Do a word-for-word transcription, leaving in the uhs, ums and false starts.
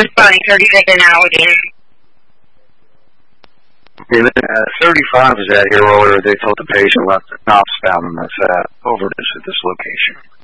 responding thirty seconds now again. Yeah, uh, thirty-five was out here earlier. They told the patient left the cops found them. That's uh, overdose at this location.